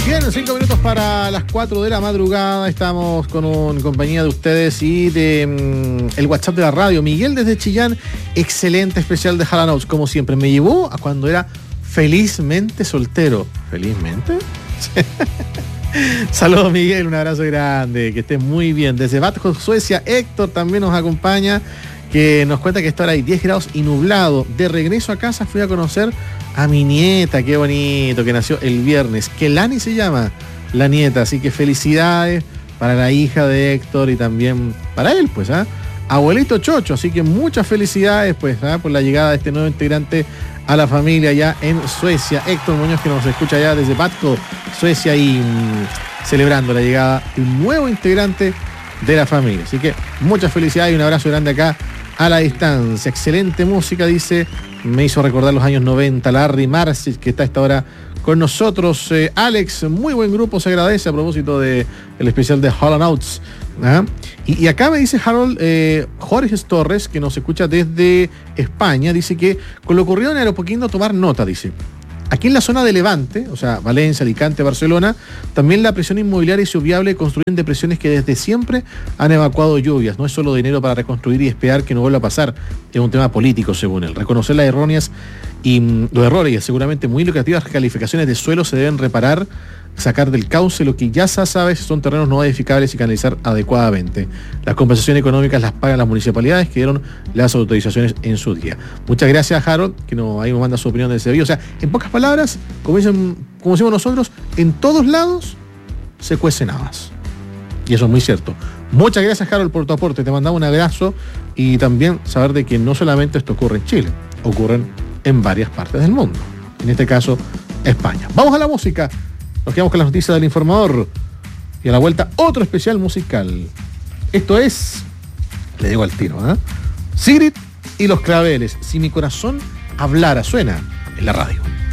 Bien, 5 minutos para las 4 de la madrugada. Estamos con compañía de ustedes y de el WhatsApp de la radio. Miguel desde Chillán, excelente especial de Hall & Oates. Como siempre, me llevó a cuando era felizmente soltero. ¿Felizmente? Saludos, Miguel, un abrazo grande, que estés muy bien. Desde Batjo, Suecia, Héctor también nos acompaña, que nos cuenta que está ahora hay 10 grados y nublado. De regreso a casa fui a conocer a mi nieta, qué bonito, que nació el viernes. Kelani se llama la nieta, así que felicidades para la hija de Héctor y también para él, pues, abuelito Chocho, así que muchas felicidades, pues, por la llegada de este nuevo integrante a la familia ya en Suecia. Héctor Muñoz, que nos escucha ya desde Batco, Suecia, y celebrando la llegada de un nuevo integrante de la familia. Así que muchas felicidades y un abrazo grande acá a la distancia. Excelente música, dice, me hizo recordar los años 90, Larry Marcis, que está a esta hora con nosotros. Alex, muy buen grupo, se agradece a propósito del especial de Hall & Oates. Y acá me dice Harold Jorge Torres, que nos escucha desde España, dice que con lo ocurrido en Aeropoquindo tomar nota, dice. Aquí en la zona de Levante, o sea, Valencia, Alicante, Barcelona, también la presión inmobiliaria es obviable construir en depresiones que desde siempre han evacuado lluvias. No es solo dinero para reconstruir y esperar que no vuelva a pasar, es un tema político, según él. Reconocer las erróneas y los errores y seguramente muy lucrativas calificaciones de suelo se deben reparar, sacar del cauce lo que ya se sabe si son terrenos no edificables y canalizar adecuadamente. Las compensaciones económicas las pagan las municipalidades que dieron las autorizaciones en su día. Muchas gracias, Harold, que ahí nos manda su opinión de ese video. O sea, en pocas palabras, como decimos nosotros, en todos lados se cuecen habas. Y eso es muy cierto. Muchas gracias, Harold, por tu aporte. Te mandamos un abrazo y también saber de que no solamente esto ocurre en Chile, ocurren en varias partes del mundo. En este caso, España. Vamos a la música. Nos quedamos con las noticias del informador y a la vuelta otro especial musical. Esto es, le digo al tiro, Sigrid y los Claveles. Si mi corazón hablara, suena en la radio.